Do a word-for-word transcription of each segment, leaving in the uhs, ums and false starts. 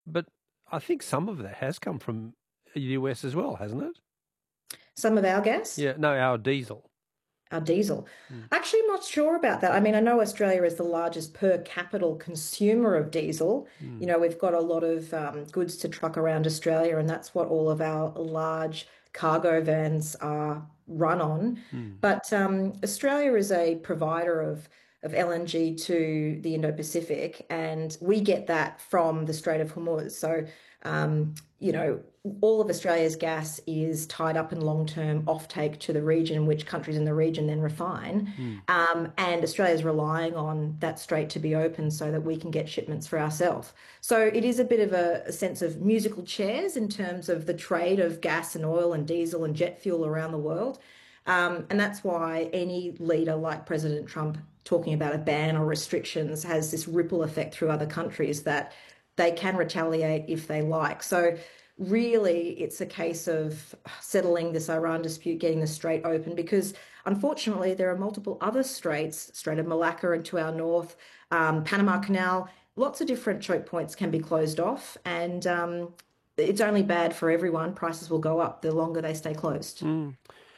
But I think some of that has come from the U S as well, hasn't it? Some of our gas, Yeah, no, our diesel. our diesel. Mm. Actually, I'm not sure about that. I mean, I know Australia is the largest per capita consumer of diesel. You Mm. know, we've got a lot of um, goods to truck around Australia, and that's what all of our large cargo vans are run on. Mm. But um, Australia is a provider of of L N G to the Indo-Pacific, and we get that from the Strait of Hormuz. So, um, you know, all of Australia's gas is tied up in long-term offtake to the region, which countries in the region then refine. Mm. Um, and Australia is relying on that strait to be open so that we can get shipments for ourselves. So it is a bit of a, a sense of musical chairs in terms of the trade of gas and oil and diesel and jet fuel around the world. Um, and that's why any leader like President Trump talking about a ban or restrictions has this ripple effect through other countries that they can retaliate if they like. So really, it's a case of settling this Iran dispute, getting the strait open, because unfortunately, there are multiple other straits, Strait of Malacca and to our north, um, Panama Canal, lots of different choke points can be closed off. And um, it's only bad for everyone. Prices will go up the longer they stay closed. Mm.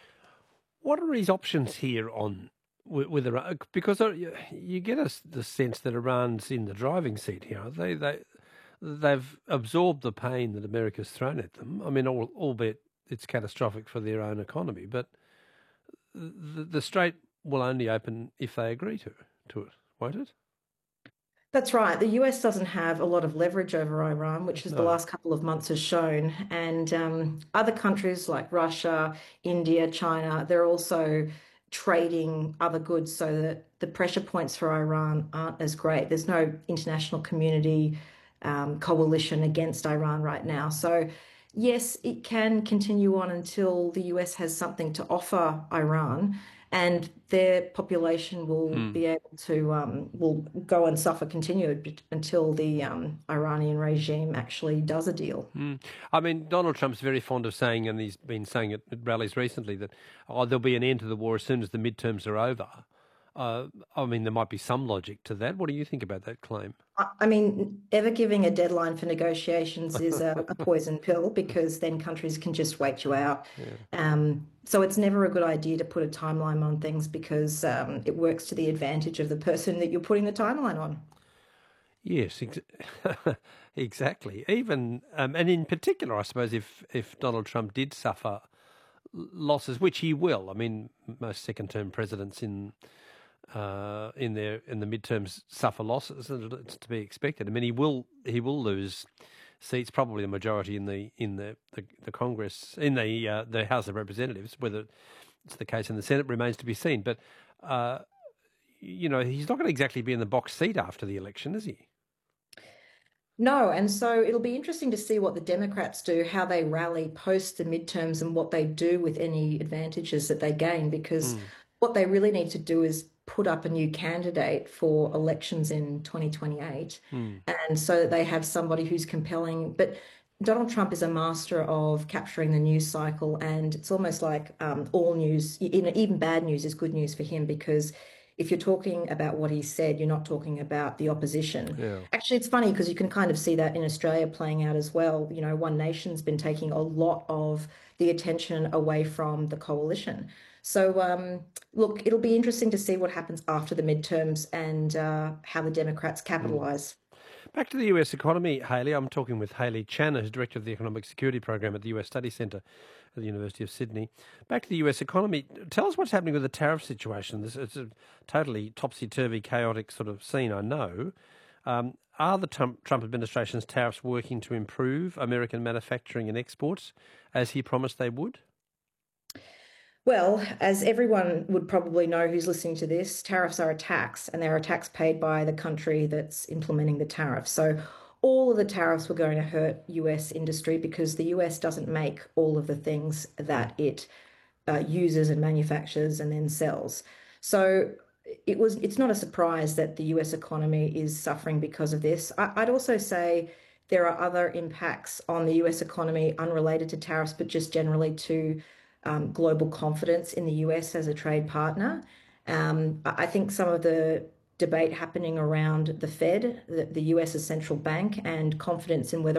What are his options here on with, with Iran? Because uh, you you get a, the sense that Iran's in the driving seat here. They they they've absorbed the pain that America's thrown at them. I mean, al- albeit it's catastrophic for their own economy, but the, the strait will only open if they agree to to it, won't it? That's right. The U S doesn't have a lot of leverage over Iran, which is the No. last couple of months has shown. And um, other countries like Russia, India, China, they're also trading other goods so that the pressure points for Iran aren't as great. There's no international community um, coalition against Iran right now. So, yes, it can continue on until the U S has something to offer Iran and their population will Mm. be able to um, will go and suffer continued until the um, Iranian regime actually does a deal. Mm. I mean, Donald Trump's very fond of saying, and he's been saying it at rallies recently, that oh, there'll be an end to the war as soon as the midterms are over. Uh, I mean, there might be some logic to that. What do you think about that claim? I I mean, ever giving a deadline for negotiations is a, a poison pill because then countries can just wait you out. Yeah. Um, so it's never a good idea to put a timeline on things because um, it works to the advantage of the person that you're putting the timeline on. Yes, ex- exactly. Even um, and in particular, I suppose if if Donald Trump did suffer losses, which he will. I mean, most second-term presidents in uh, in their in the midterms suffer losses, and it's to be expected. I mean, he will he will lose seats, probably a majority in the in the the, the Congress, in the uh, the House of Representatives. Whether it's the case in the Senate remains to be seen. But uh, you know, he's not going to exactly be in the box seat after the election, is he? No, and so it'll be interesting to see what the Democrats do, how they rally post the midterms and what they do with any advantages that they gain, because Mm, what they really need to do is put up a new candidate for elections in twenty twenty-eight. mm, And so that they have somebody who's compelling. But Donald Trump is a master of capturing the news cycle, and it's almost like um, all news, even bad news, is good news for him because if you're talking about what he said, you're not talking about the opposition. yeah. Actually, it's funny because you can kind of see that in Australia playing out as well. You know, One Nation's been taking a lot of the attention away from the coalition. So, um, look, it'll be interesting to see what happens after the midterms and uh, how the Democrats Mm. capitalize. Back to the U S economy, Haley. I'm talking with Haley Chan, who's Director of the Economic Security Program at the U S Study Centre at the University of Sydney. Back to the U S economy. Tell us what's happening with the tariff situation. This It's a totally topsy-turvy, chaotic sort of scene, I know. Um, are the Trump, Trump administration's tariffs working to improve American manufacturing and exports, as he promised they would? Well, as everyone would probably know who's listening to this, tariffs are a tax, and they're a tax paid by the country that's implementing the tariff. So all of the tariffs were going to hurt U S industry because the U S doesn't make all of the things that it uh, uses and manufactures and then sells. So it was it's not a surprise that the U S economy is suffering because of this. I, I'd also say there are other impacts on the U S economy unrelated to tariffs, but just generally to um, global confidence in the U S as a trade partner. Um, I think some of the debate happening around the Fed, the, the U S's central bank, and confidence in whether